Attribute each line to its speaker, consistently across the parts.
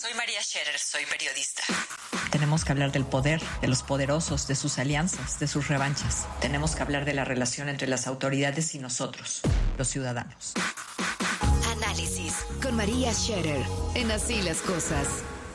Speaker 1: Soy María Scherer, soy periodista. Tenemos que hablar del poder, de los poderosos, de sus alianzas, de sus revanchas. Tenemos que hablar de la relación entre las autoridades y nosotros, los ciudadanos.
Speaker 2: Análisis con María Scherer en Así las Cosas.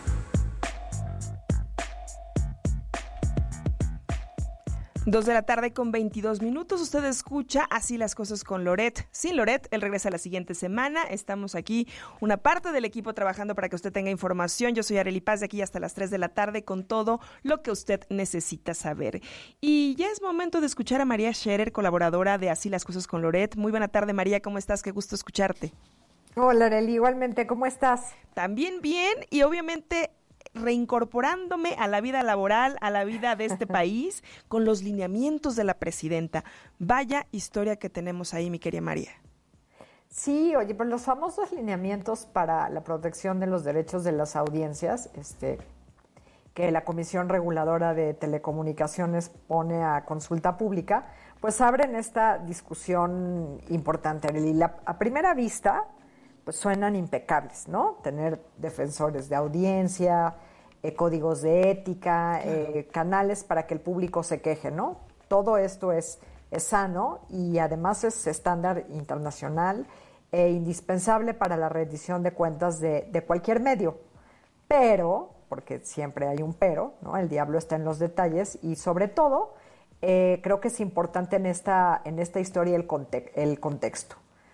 Speaker 3: 2:22 p.m. Usted escucha Así las Cosas con Loret. Sin Loret, él regresa la siguiente semana. Estamos aquí, una parte del equipo trabajando para que usted tenga información. Yo soy Arely Paz, de aquí hasta las 3 de la tarde con todo lo que usted necesita saber. Y ya es momento de escuchar a María Scherer, colaboradora de Así las Cosas con Loret. Muy buena tarde, María, ¿cómo estás? Qué gusto escucharte.
Speaker 4: Hola, Arely, igualmente, ¿cómo estás?
Speaker 3: También bien, y obviamente reincorporándome a la vida laboral, a la vida de este país, con los lineamientos de la presidenta. Vaya historia que tenemos ahí, mi querida María.
Speaker 4: Sí, oye, pues los famosos lineamientos para la protección de los derechos de las audiencias, que la Comisión Reguladora de Telecomunicaciones pone a consulta pública, pues abren esta discusión importante, Arely. A primera vista, pues suenan impecables, ¿no? Tener defensores de audiencia, códigos de ética, canales para que el público se queje, ¿no? Todo esto es sano y además es estándar internacional e indispensable para la rendición de cuentas de cualquier medio. Pero, porque siempre hay un pero, ¿no? El diablo está en los detalles y sobre todo creo que es importante en esta historia el contexto.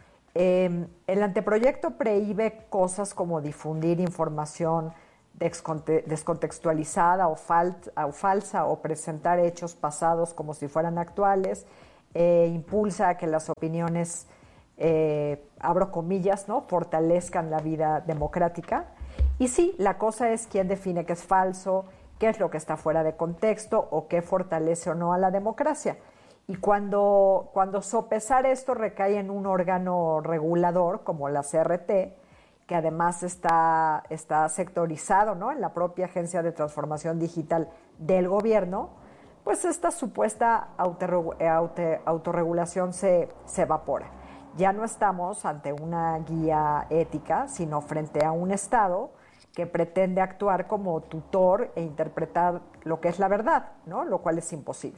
Speaker 4: El anteproyecto prohíbe cosas como difundir información descontextualizada o falsa o presentar hechos pasados como si fueran actuales, impulsa a que las opiniones, abro comillas, ¿no?, fortalezcan la vida democrática. Y sí, la cosa es quién define qué es falso, qué es lo que está fuera de contexto o qué fortalece o no a la democracia. Y cuando sopesar esto recae en un órgano regulador como la CRT, que además está sectorizado, ¿no?, en la propia Agencia de Transformación Digital del gobierno, pues esta supuesta autorregulación se evapora. Ya no estamos ante una guía ética, sino frente a un Estado que pretende actuar como tutor e interpretar lo que es la verdad, ¿no?, lo cual es imposible.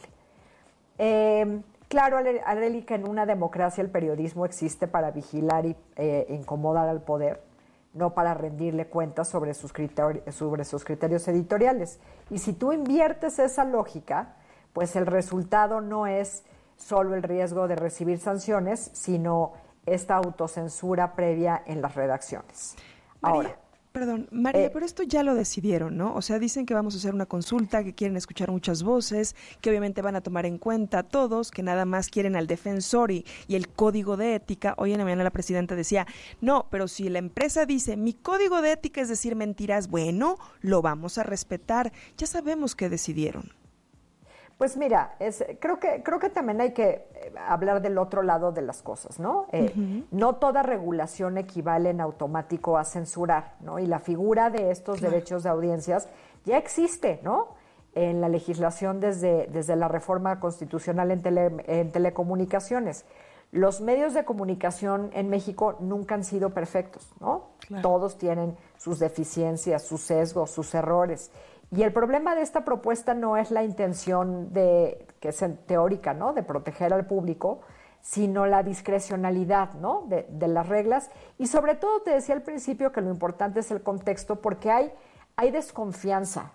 Speaker 4: Claro, Arely, que en una democracia el periodismo existe para vigilar e incomodar al poder, no para rendirle cuentas sobre sus criterios editoriales. Y si tú inviertes esa lógica, pues el resultado no es solo el riesgo de recibir sanciones, sino esta autocensura previa en las redacciones. Ahora,
Speaker 3: Perdón, María, pero esto ya lo decidieron, ¿no? O sea, dicen que vamos a hacer una consulta, que quieren escuchar muchas voces, que obviamente van a tomar en cuenta a todos, que nada más quieren al defensor y el código de ética. Hoy en la mañana la presidenta decía, no, pero si la empresa dice, mi código de ética es decir mentiras, bueno, lo vamos a respetar. Ya sabemos que decidieron.
Speaker 4: Pues mira, creo que también hay que hablar del otro lado de las cosas, ¿no? No toda regulación equivale en automático a censurar, ¿no? Y la figura de estos derechos de audiencias ya existe, ¿no?, en la legislación desde la reforma constitucional en telecomunicaciones. Los medios de comunicación en México nunca han sido perfectos, ¿no? Claro. Todos tienen sus deficiencias, sus sesgos, sus errores. Y el problema de esta propuesta no es la intención que es teórica, ¿no?, de proteger al público, sino la discrecionalidad, ¿no?, de las reglas. Y sobre todo te decía al principio que lo importante es el contexto, porque hay desconfianza.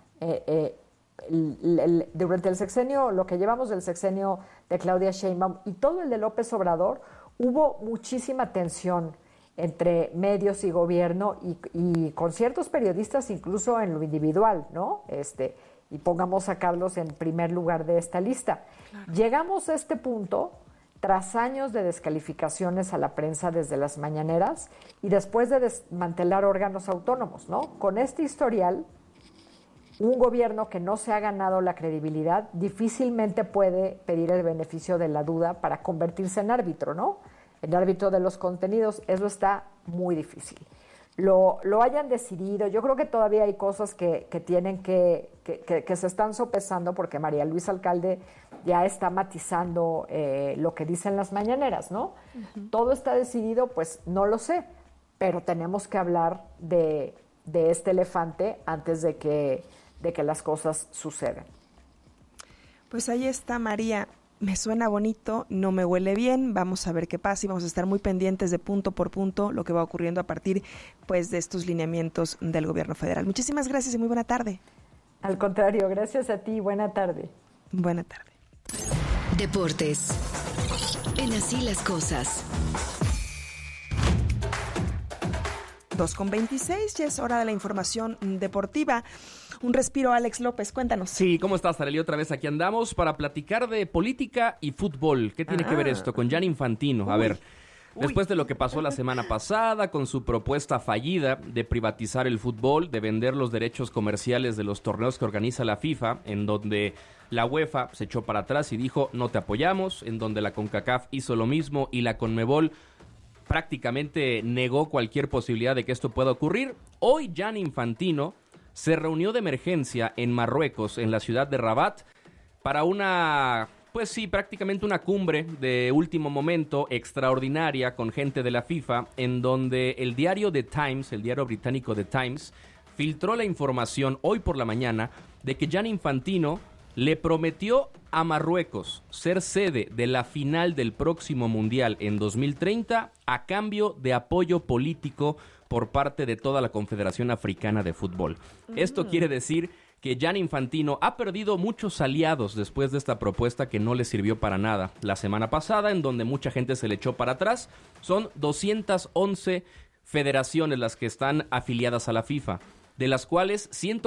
Speaker 4: Durante el sexenio, lo que llevamos del sexenio de Claudia Sheinbaum y todo el de López Obrador, hubo muchísima tensión entre medios y gobierno y con ciertos periodistas incluso en lo individual, ¿no? Y pongamos a Carlos en primer lugar de esta lista. Claro. Llegamos a este punto tras años de descalificaciones a la prensa desde las mañaneras y después de desmantelar órganos autónomos, ¿no? Con este historial, un gobierno que no se ha ganado la credibilidad difícilmente puede pedir el beneficio de la duda para convertirse en árbitro, ¿no?, el árbitro de los contenidos. Eso está muy difícil. Lo hayan decidido, yo creo que todavía hay cosas que tienen que se están sopesando, porque María Luisa Alcalde ya está matizando lo que dicen las mañaneras, ¿no? Uh-huh. Todo está decidido, pues no lo sé, pero tenemos que hablar de de este elefante antes de que las cosas sucedan.
Speaker 3: Pues ahí está, María. Me suena bonito, no me huele bien, vamos a ver qué pasa y vamos a estar muy pendientes de punto por punto lo que va ocurriendo a partir pues de estos lineamientos del gobierno federal. Muchísimas gracias y muy buena tarde.
Speaker 4: Al contrario, gracias a ti, buena tarde.
Speaker 3: Buena tarde.
Speaker 2: Deportes. En Así las Cosas.
Speaker 3: 2:26, ya es hora de la información deportiva. Un respiro, Alex López, cuéntanos.
Speaker 5: Sí, ¿cómo estás, Arely? Otra vez aquí andamos para platicar de política y fútbol. ¿Qué tiene que ver esto con Gianni Infantino? A ver, después de lo que pasó la semana pasada con su propuesta fallida de privatizar el fútbol, de vender los derechos comerciales de los torneos que organiza la FIFA, en donde la UEFA se echó para atrás y dijo no te apoyamos, en donde la CONCACAF hizo lo mismo y la CONMEBOL prácticamente negó cualquier posibilidad de que esto pueda ocurrir. Hoy Gianni Infantino se reunió de emergencia en Marruecos, en la ciudad de Rabat, para prácticamente una cumbre de último momento extraordinaria con gente de la FIFA, en donde el diario The Times, el diario británico The Times, filtró la información hoy por la mañana de que Gianni Infantino le prometió a Marruecos ser sede de la final del próximo Mundial en 2030 a cambio de apoyo político por parte de toda la Confederación Africana de Fútbol. Esto quiere decir que Gianni Infantino ha perdido muchos aliados después de esta propuesta que no le sirvió para nada la semana pasada, en donde mucha gente se le echó para atrás. Son 211 federaciones las que están afiliadas a la FIFA, de las cuales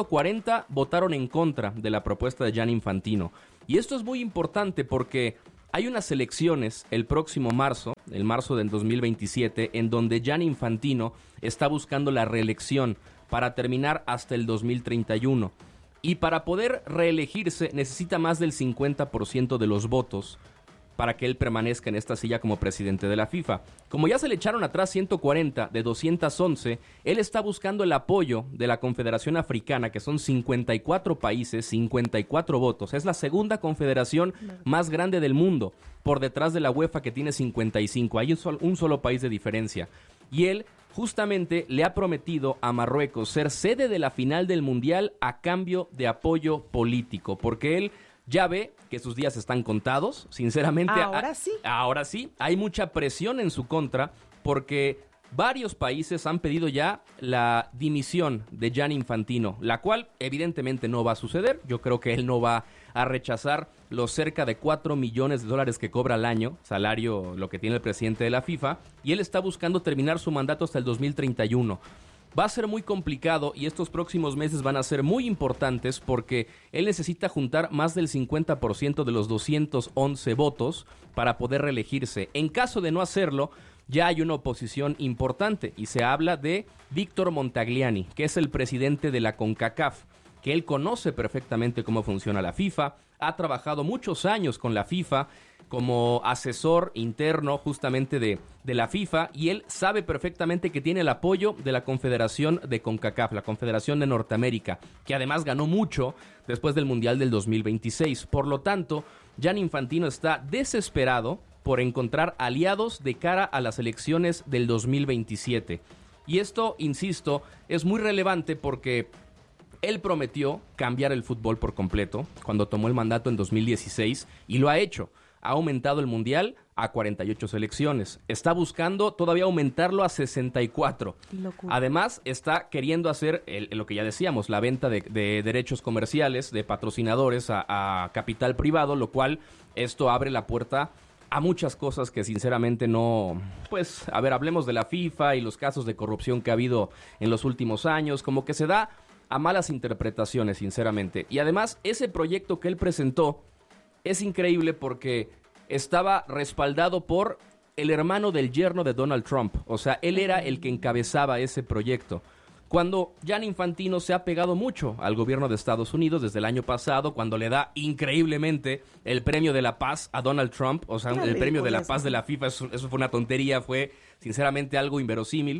Speaker 5: 140 votaron en contra de la propuesta de Gianni Infantino. Y esto es muy importante porque hay unas elecciones el próximo marzo, el marzo del 2027, en donde Gianni Infantino está buscando la reelección para terminar hasta el 2031. Y para poder reelegirse necesita más del 50% de los votos para que él permanezca en esta silla como presidente de la FIFA. Como ya se le echaron atrás 140 de 211, él está buscando el apoyo de la Confederación Africana, que son 54 países, 54 votos. Es la segunda confederación más grande del mundo, por detrás de la UEFA, que tiene 55. Hay un solo país de diferencia. Y él justamente le ha prometido a Marruecos ser sede de la final del Mundial a cambio de apoyo político, porque él ya ve que sus días están contados, sinceramente. Ahora sí, hay mucha presión en su contra porque varios países han pedido ya la dimisión de Gianni Infantino, la cual evidentemente no va a suceder. Yo creo que él no va a rechazar los cerca de $4 millones que cobra al año, salario lo que tiene el presidente de la FIFA, y él está buscando terminar su mandato hasta el 2031. Va a ser muy complicado y estos próximos meses van a ser muy importantes porque él necesita juntar más del 50% de los 211 votos para poder reelegirse. En caso de no hacerlo, ya hay una oposición importante y se habla de Víctor Montagliani, que es el presidente de la CONCACAF, que él conoce perfectamente cómo funciona la FIFA, ha trabajado muchos años con la FIFA como asesor interno justamente de la FIFA, y él sabe perfectamente que tiene el apoyo de la Confederación de CONCACAF, la Confederación de Norteamérica, que además ganó mucho después del Mundial del 2026. Por lo tanto, Gianni Infantino está desesperado por encontrar aliados de cara a las elecciones del 2027. Y esto, insisto, es muy relevante porque él prometió cambiar el fútbol por completo cuando tomó el mandato en 2016 y lo ha hecho. Ha aumentado el Mundial a 48 selecciones. Está buscando todavía aumentarlo a 64.
Speaker 3: Locura.
Speaker 5: Además, está queriendo hacer lo que ya decíamos, la venta de derechos comerciales, de patrocinadores a capital privado, lo cual esto abre la puerta a muchas cosas que sinceramente no... Pues, a ver, hablemos de la FIFA y los casos de corrupción que ha habido en los últimos años, como que se da a malas interpretaciones, sinceramente. Y además, ese proyecto que él presentó es increíble porque estaba respaldado por el hermano del yerno de Donald Trump. O sea, él era el que encabezaba ese proyecto. Cuando Gianni Infantino se ha pegado mucho al gobierno de Estados Unidos desde el año pasado, cuando le da increíblemente el premio de la paz a Donald Trump, o sea, el premio de la paz de la FIFA, eso fue una tontería, fue sinceramente algo inverosímil.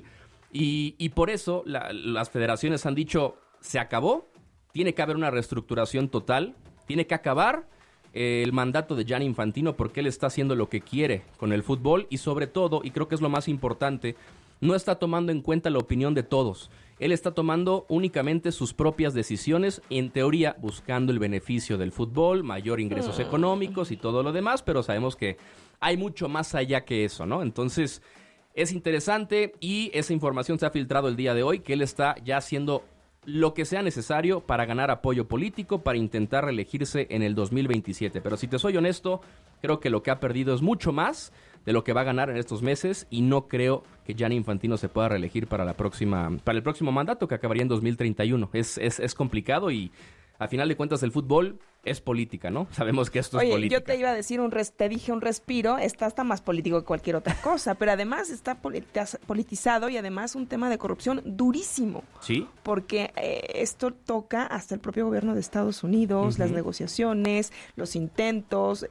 Speaker 5: Y por eso las federaciones han dicho, se acabó, tiene que haber una reestructuración total, tiene que acabar el mandato de Gianni Infantino porque él está haciendo lo que quiere con el fútbol y sobre todo, y creo que es lo más importante, no está tomando en cuenta la opinión de todos. Él está tomando únicamente sus propias decisiones, en teoría buscando el beneficio del fútbol, mayor ingresos económicos y todo lo demás, pero sabemos que hay mucho más allá que eso, ¿no? Entonces, es interesante y esa información se ha filtrado el día de hoy, que él está ya haciendo lo que sea necesario para ganar apoyo político, para intentar reelegirse en el 2027. Pero si te soy honesto, creo que lo que ha perdido es mucho más de lo que va a ganar en estos meses y no creo que Gianni Infantino se pueda reelegir para el próximo mandato que acabaría en 2031. Es complicado y a final de cuentas el fútbol es política, ¿no? Sabemos que esto es política.
Speaker 3: Yo te iba a decir te dije un respiro, está más político que cualquier otra cosa, pero además está politizado y además un tema de corrupción durísimo.
Speaker 5: ¿Sí?
Speaker 3: Porque esto toca hasta el propio gobierno de Estados Unidos, las negociaciones, los intentos,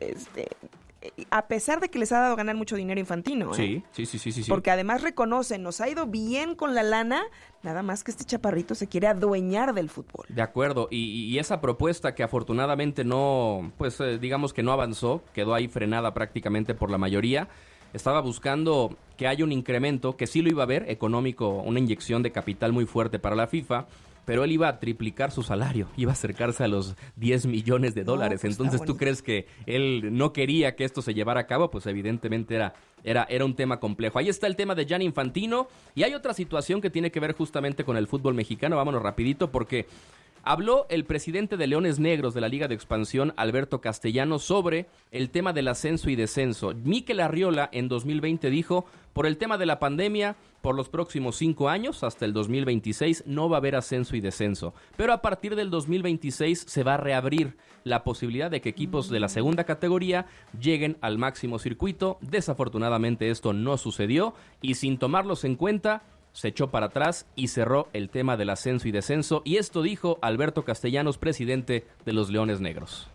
Speaker 3: a pesar de que les ha dado a ganar mucho dinero Infantino.
Speaker 5: Sí.
Speaker 3: Porque además reconocen, nos ha ido bien con la lana, nada más que este chaparrito se quiere adueñar del fútbol.
Speaker 5: De acuerdo, y esa propuesta que afortunadamente no, pues digamos que no avanzó, quedó ahí frenada prácticamente por la mayoría, estaba buscando que haya un incremento, que sí lo iba a haber, económico, una inyección de capital muy fuerte para la FIFA, pero él iba a triplicar su salario, iba a acercarse a los $10 millones. Pues entonces, ¿tú crees que él no quería que esto se llevara a cabo? Pues evidentemente era un tema complejo. Ahí está el tema de Gianni Infantino, y hay otra situación que tiene que ver justamente con el fútbol mexicano. Vámonos rapidito porque habló el presidente de Leones Negros de la Liga de Expansión, Alberto Castellanos, sobre el tema del ascenso y descenso. Mikel Arriola en 2020 dijo, por el tema de la pandemia, por los próximos 5 años, hasta el 2026, no va a haber ascenso y descenso. Pero a partir del 2026 se va a reabrir la posibilidad de que equipos de la segunda categoría lleguen al máximo circuito. Desafortunadamente esto no sucedió y sin tomarlos en cuenta, se echó para atrás y cerró el tema del ascenso y descenso. Y esto dijo Alberto Castellanos, presidente de los Leones Negros.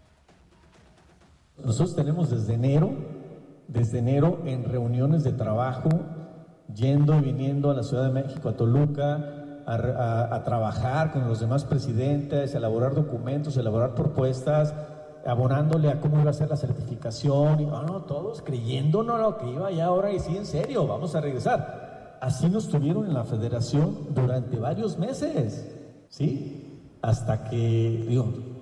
Speaker 6: Nosotros tenemos desde enero en reuniones de trabajo, yendo y viniendo a la Ciudad de México, a Toluca, a trabajar con los demás presidentes, a elaborar documentos, a elaborar propuestas, abonándole a cómo iba a ser la certificación, y todos creyéndonos lo que iba ya ahora y sí, en serio, vamos a regresar. Así nos tuvieron en la federación durante varios meses, ¿sí? Hasta que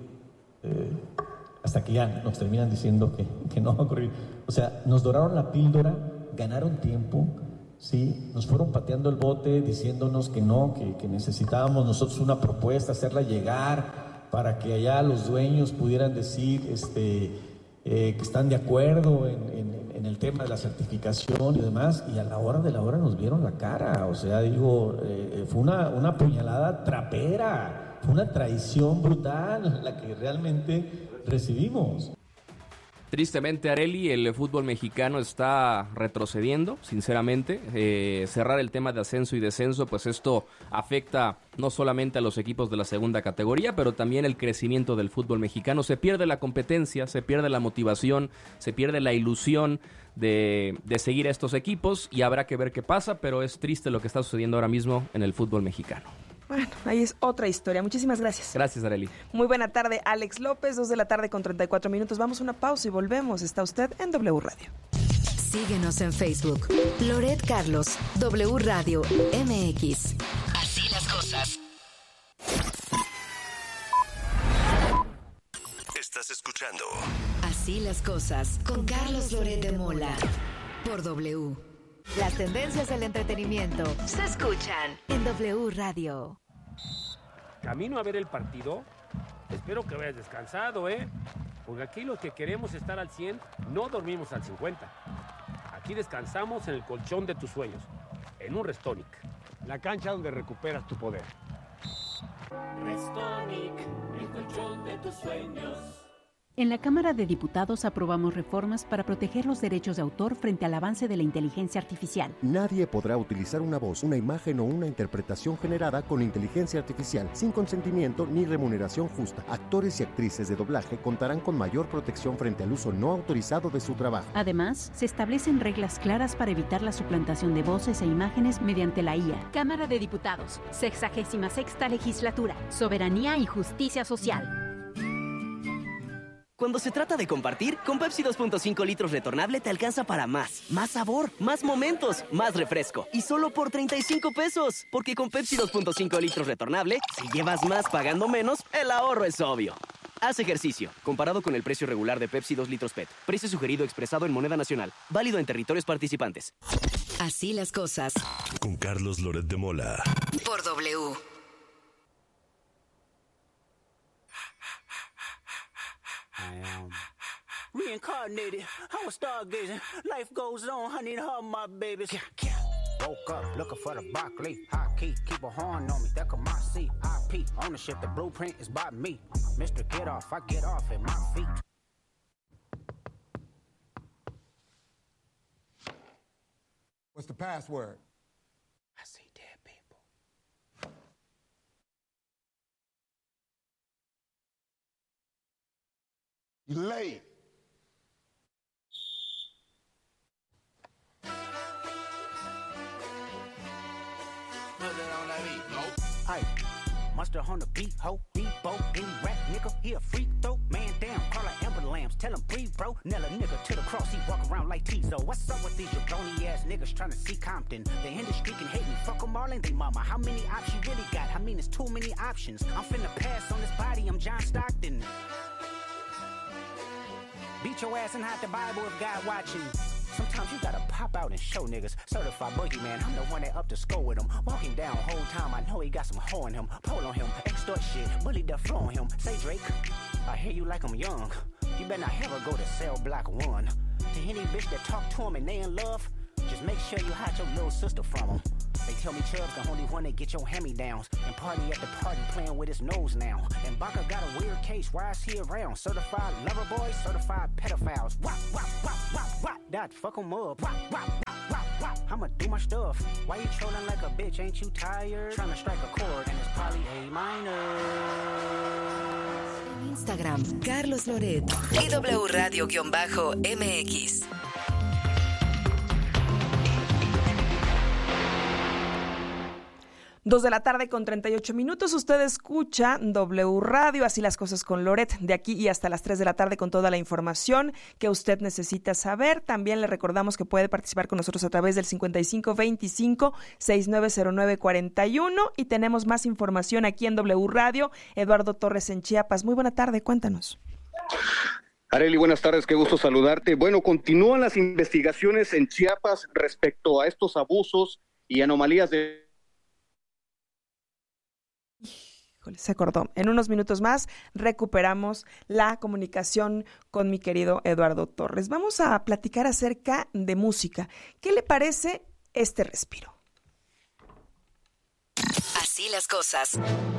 Speaker 6: ya nos terminan diciendo que no va a ocurrir. O sea, nos doraron la píldora, ganaron tiempo, ¿sí? Nos fueron pateando el bote, diciéndonos que no, que necesitábamos nosotros una propuesta, hacerla llegar para que allá los dueños pudieran decir que están de acuerdo en el tema de la certificación y demás, y a la hora de la hora nos vieron la cara. O sea, fue una puñalada trapera, fue una traición brutal la que realmente recibimos.
Speaker 5: Tristemente, Arely, el fútbol mexicano está retrocediendo, sinceramente. Cerrar el tema de ascenso y descenso, pues esto afecta no solamente a los equipos de la segunda categoría, pero también el crecimiento del fútbol mexicano. Se pierde la competencia, se pierde la motivación, se pierde la ilusión de seguir a estos equipos, y habrá que ver qué pasa, pero es triste lo que está sucediendo ahora mismo en el fútbol mexicano.
Speaker 3: Bueno, ahí es otra historia. Muchísimas gracias.
Speaker 5: Gracias, Arely.
Speaker 3: Muy buena tarde, Alex López, 2:34 p.m. Vamos a una pausa y volvemos. Está usted en W Radio.
Speaker 2: Síguenos en Facebook. Loret Carlos, W Radio MX. Así las cosas.
Speaker 7: Estás escuchando
Speaker 2: Así las cosas con Carlos Loret de Mola por W. Las tendencias del entretenimiento se escuchan en W Radio.
Speaker 8: Camino a ver el partido. Espero que vayas descansado, porque aquí los que queremos estar al 100 no dormimos al 50. Aquí descansamos en el colchón de tus sueños, en un Restonic, la cancha donde recuperas tu poder.
Speaker 9: Restonic, el colchón de tus sueños.
Speaker 10: En la Cámara de Diputados aprobamos reformas para proteger los derechos de autor frente al avance de la inteligencia artificial.
Speaker 11: Nadie podrá utilizar una voz, una imagen o una interpretación generada con inteligencia artificial sin consentimiento ni remuneración justa. Actores y actrices de doblaje contarán con mayor protección frente al uso no autorizado de su trabajo.
Speaker 10: Además, se establecen reglas claras para evitar la suplantación de voces e imágenes mediante la IA.
Speaker 12: Cámara de Diputados, 66ª Legislatura, Soberanía y Justicia Social.
Speaker 7: Cuando se trata de compartir, con Pepsi 2.5 litros retornable te alcanza para más. Más sabor, más momentos, más refresco. Y solo por 35 pesos. Porque con Pepsi 2.5 litros retornable, si llevas más pagando menos, el ahorro es obvio. Haz ejercicio. Comparado con el precio regular de Pepsi 2 litros PET. Precio sugerido expresado en moneda nacional. Válido en territorios participantes.
Speaker 2: Así las cosas.
Speaker 12: Con Carlos Loret de Mola.
Speaker 2: Por W.
Speaker 13: I am reincarnated. I was stargazing. Life goes on. I need her, my babies. Woke up looking for the broccoli. High key, keep a horn on me. That could my seat. IP ownership. The blueprint is by me. Mr. Get Off, I get off at my feet.
Speaker 14: What's the password?
Speaker 13: I see dead people.
Speaker 14: You late.
Speaker 13: Aye, mustard on the beat, ho, Debo, any rap nigga, he a freak though. Man down, call her Amber Lambs, tell him breathe, bro. Nail a nigga to the cross, he walk around like Tizo. What's up with these jabroni ass niggas trying to see Compton? They in the street can hate me, fuck them all and they mama. How many options you really got? I mean, it's too many options. I'm finna pass on this body, I'm John Stockton. Beat your ass and hide the Bible if God watching. Sometimes you gotta pop out and show niggas. Certified boogeyman, I'm the one that up to score with him. Walking down whole time, I know he got some hoe in him. Pull on him, extort shit, bully the flow on him. Say Drake, I hear you like I'm young. You better not ever go to cell block 1. To any bitch that talk to him and they in love, just make sure you hide your little sister from him. They tell me Chubb's the only one that get your hand-me-downs. And party at the party playing with his nose now. And Baca got a weird case, why is he around? Certified lover boys, certified pedophiles. Wop, wop, wop, wop, wop. That fuck em up. Wop, wop, wop, wop, wop. I'ma do my stuff. Why you trolling like a bitch? Ain't you tired? Trying to strike a chord and it's probably A minor.
Speaker 2: Instagram, Carlos Loret. IW Radio-MX.
Speaker 3: 2 de la tarde con 38 minutos. Usted escucha W Radio, así las cosas con Loret, de aquí y hasta las 3 de la tarde con toda la información que usted necesita saber. También le recordamos que puede participar con nosotros a través del 5525-690941 y tenemos más información aquí en W Radio. Eduardo Torres en Chiapas. Muy buena tarde, cuéntanos.
Speaker 15: Arely, buenas tardes, qué gusto saludarte. Bueno, continúan las investigaciones en Chiapas respecto a estos abusos y anomalías de...
Speaker 3: Se cortó. En unos minutos más recuperamos la comunicación con mi querido Eduardo Torres. Vamos a platicar acerca de música. ¿Qué le parece este respiro?
Speaker 2: Así las cosas.